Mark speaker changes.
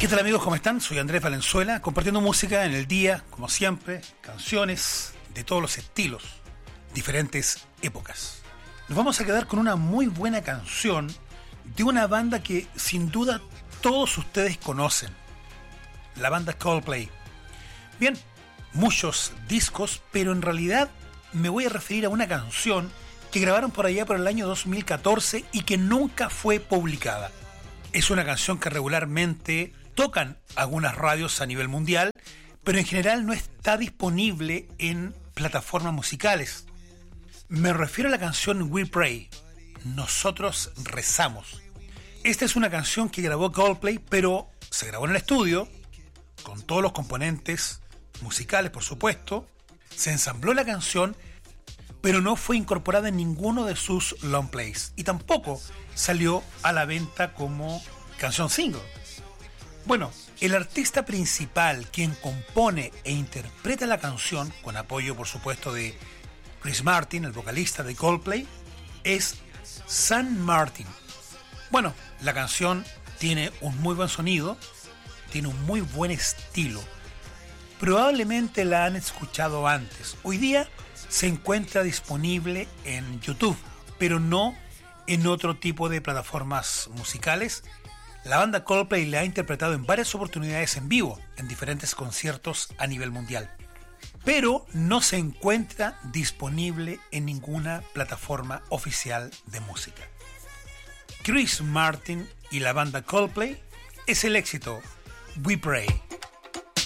Speaker 1: ¿Qué tal amigos? ¿Cómo están? Soy Andrés Valenzuela, compartiendo música en el día, como siempre, canciones de todos los estilos, diferentes épocas. Nos vamos a quedar con una muy buena canción de una banda que sin duda todos ustedes conocen, la banda Coldplay. Bien, muchos discos, pero en realidad me voy a referir a una canción que grabaron por allá por el año 2014 y que nunca fue publicada. Es una canción que regularmente tocan algunas radios a nivel mundial, pero en general no está disponible en plataformas musicales. Me refiero a la canción We Pray, Nosotros Rezamos. Esta es una canción que grabó Coldplay, pero se grabó en el estudio, con todos los componentes musicales, por supuesto. Se ensambló la canción, pero no fue incorporada en ninguno de sus long plays, y tampoco salió a la venta como canción single. Bueno, el artista principal, quien compone e interpreta la canción, con apoyo por supuesto de Chris Martin, el vocalista de Coldplay, es Sam Martin. Bueno, la canción tiene un muy buen sonido, tiene un muy buen estilo. Probablemente la han escuchado antes. Hoy día se encuentra disponible en YouTube, pero no en otro tipo de plataformas musicales. La banda Coldplay la ha interpretado en varias oportunidades en vivo, en diferentes conciertos a nivel mundial, pero no se encuentra disponible en ninguna plataforma oficial de música. Chris Martin y la banda Coldplay es el éxito We Pray.